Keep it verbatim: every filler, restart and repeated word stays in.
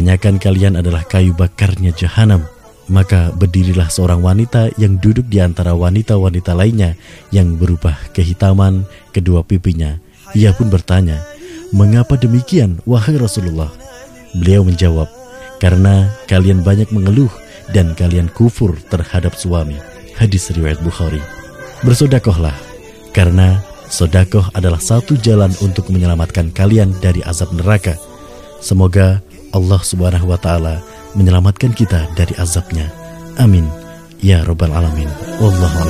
kebanyakan kalian adalah kayu bakarnya jahanam. Maka berdirilah seorang wanita yang duduk di antara wanita-wanita lainnya yang berubah kehitaman kedua pipinya. Ia pun bertanya, "Mengapa demikian, wahai Rasulullah?" Beliau menjawab, "Karena kalian banyak mengeluh dan kalian kufur terhadap suami." Hadis riwayat Bukhari. Bersodakohlah, karena sodakoh adalah satu jalan untuk menyelamatkan kalian dari azab neraka. Semoga Allah subhanahu wa ta'ala menyelamatkan kita dari azabnya. Amin ya rabbal alamin. Wallahu a'lam.